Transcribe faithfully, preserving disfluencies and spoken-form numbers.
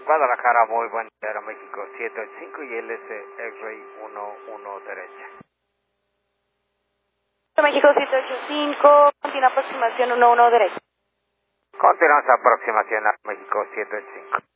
Guadalajara, muy buen día, México siete ocho cinco y L S X-Ray uno uno derecha. México siete ocho cinco, continúa aproximación uno uno derecha. Continuamos aproximación a México siete ocho cinco.